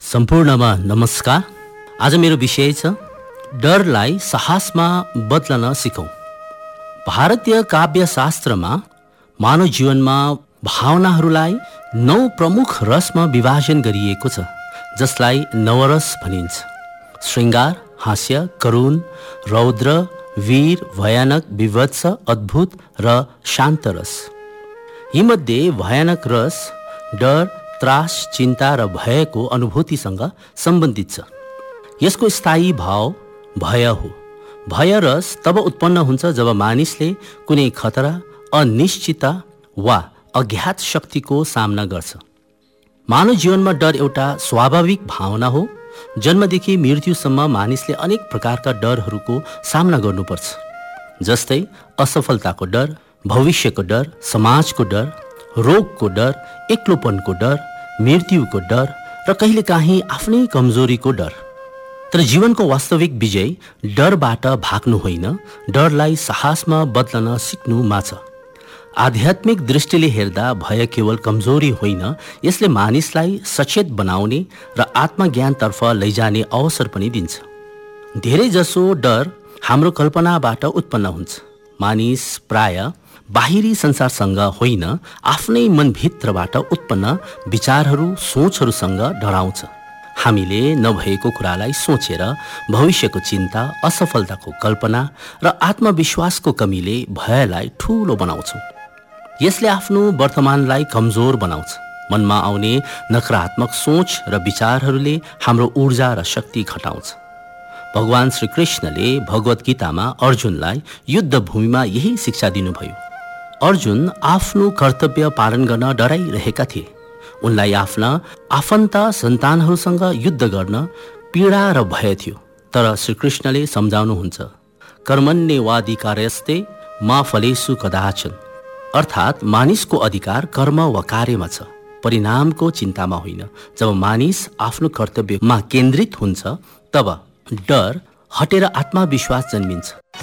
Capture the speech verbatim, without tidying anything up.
सम्पूर्णमा नमस्कार। आज मेरो विषय छ डरलाई साहसमा बदल्न सिकौं। भारतीय काव्यशास्त्रमा मानव जीवनमा भावनाहरूलाई नौ प्रमुख रसमा विभाजन गरिएको छ, जसलाई नवरस भनिन्छ। श्रृङ्गार, हास्य, करुण, रौद्र, वीर, भयानक, विभत्स, अद्भुत र शान्त रस। यीमध्ये भयानक रस डर, त्रास, चिन्ता र भयको अनुभूतिसँग सम्बन्धित छ। यसको स्थायी भाव भय हो। भय रस तब उत्पन्न हुन्छ जब मानिसले कुनै खतरा, अनिश्चितता वा अज्ञात शक्तिको सामना गर्छ। मानव जीवनमा डर एउटा स्वाभाविक भावना हो। जन्मदेखि मृत्युसम्म मानिसले अनेक प्रकारका डरहरूको सामना गर्नुपर्छ, जस्तै असफलताको डर, भविष्यको डर, समाजको डर, रोगको डर, एक्लोपनको डर, मृत्युको डर र कहिलेकाहीँ आफ्नै कमजोरीको डर। तर जीवनको वास्तविक विजय डरबाट भाग्नु होइन, डरलाई साहसमा बदल्न सिक्नुमा छ। आध्यात्मिक दृष्टिले हेर्दा भय केवल कमजोरी होइन, यसले मानिसलाई सचेत बनाउने र आत्मज्ञानतर्फ लैजाने अवसर पनि दिन्छ। धेरैजसो डर हाम्रो कल्पनाबाट उत्पन्न हुन्छ। मानिस प्राय बाहिरी संसारसँग होइन, आफ्नै मनभित्रबाट उत्पन्न विचारहरू, सोचहरूसँग डराउँछ। हामीले नभएको कुरालाई सोचेर भविष्यको चिन्ता, असफलताको कल्पना र आत्मविश्वासको कमीले भयलाई ठूलो बनाउँछौँ। यसले आफ्नो वर्तमानलाई कमजोर बनाउँछ। मनमा आउने नकारात्मक सोच र विचारहरूले हाम्रो ऊर्जा र शक्ति घटाउँछ। भगवान श्री कृष्णले भगवत गीतामा अर्जुनलाई युद्धभूमिमा यही शिक्षा दिनुभयो। अर्जुन आफ्नो कर्तव्य पालन गर्न डराइरहेका थिए। उनलाई आफ्ना आफन्त सन्तानहरूसँग युद्ध गर्न पीडा र भय थियो। तर श्रीकृष्णले सम्झाउनुहुन्छ, कर्मण्येवाधिकारस्ते मा फलेषु कदाचन। अर्थात् मानिसको अधिकार कर्म वा कार्यमा छ, परिणामको चिन्तामा होइन। जब मानिस आफ्नो कर्तव्यमा केन्द्रित हुन्छ, तब डर हटेर आत्मविश्वास जन्मिन्छ।